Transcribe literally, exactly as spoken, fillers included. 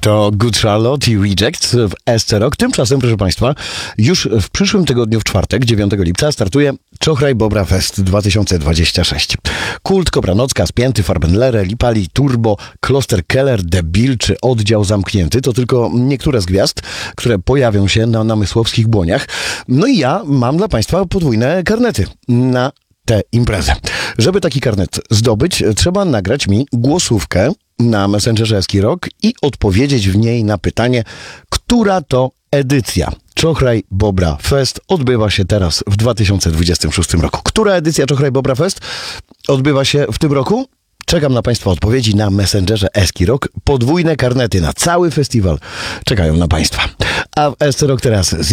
To Good Charlotte i Rejects w Esterok. Tymczasem, proszę Państwa, już w przyszłym tygodniu, w czwartek, dziewiątego lipca, startuje Czochraj Bobra Fest dwa tysiące dwudziesty szósty. Kult, Kobranocka, Spięty, Farbenlere, Lipali, Turbo, Kloster Keller, Debil czy Oddział Zamknięty to tylko niektóre z gwiazd, które pojawią się na namysłowskich błoniach. No i ja mam dla Państwa podwójne karnety na tę imprezę. Żeby taki karnet zdobyć, trzeba nagrać mi głosówkę na Messengerze Eskirok i odpowiedzieć w niej na pytanie, która to edycja Czochraj Bobra Fest odbywa się teraz w dwa tysiące dwudziestym szóstym roku. Która edycja Czochraj Bobra Fest odbywa się w tym roku? Czekam na Państwa odpowiedzi na Messengerze Eskirok. Podwójne karnety na cały festiwal czekają na Państwa. A w Esterok teraz z